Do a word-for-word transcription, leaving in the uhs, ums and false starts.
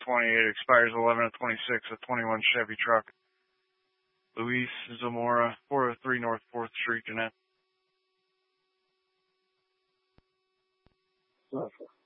twenty-eight, expires eleven of twenty-six, a twenty-one Chevy truck. Luis Zamora, four oh three North fourth Street, Jeanette. Awesome.